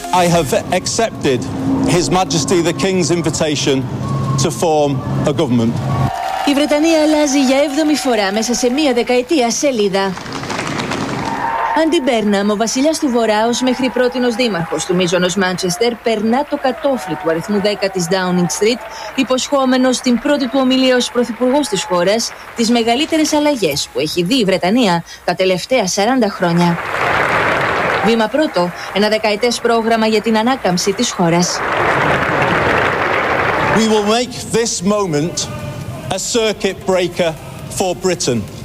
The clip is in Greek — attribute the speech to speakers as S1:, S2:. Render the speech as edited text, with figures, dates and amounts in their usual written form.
S1: I have accepted His Majesty the King's invitation to form a government.
S2: Η Βρετανία αλλάζει για 7η φορά μέσα σε μία δεκαετία σελίδα. Αντι Μπέρναμ, ο βασιλιάς του Βορρά, ως μέχρι πρότινος δήμαρχος του μείζωνος Μάντσεστερ, περνά το κατόφλι του αριθμού 10 της Downing Street, υποσχόμενος στην πρώτη του ομιλία ως πρωθυπουργός της χώρας τις μεγαλύτερες αλλαγές που έχει δει η Βρετανία τα τελευταία 40 χρόνια. Βήμα πρώτο, ένα δεκαετές πρόγραμμα για την ανάκαμψη της χώρας.
S1: We will make this moment a circuit breaker for Britain.